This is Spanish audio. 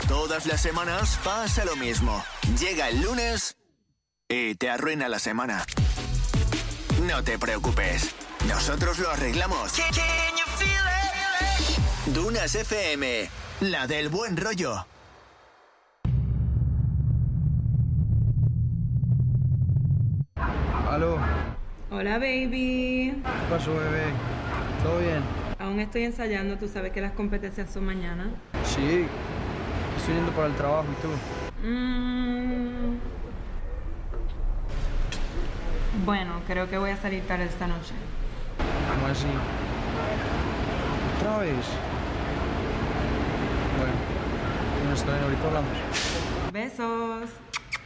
Todas las semanas pasa lo mismo. Llega el lunes y te arruina la semana. No te preocupes, nosotros lo arreglamos. Dunas FM, la del buen rollo. Aló. Hola, baby. ¿Qué pasó, bebé? ¿Todo bien? Aún estoy ensayando, tú sabes que las competencias son mañana. Sí, estoy yendo para el trabajo, ¿y tú? Bueno, creo que voy a salir tarde esta noche. ¿Cómo así? ¿Otra vez? Bueno, está bien, ahorita hablamos. Besos.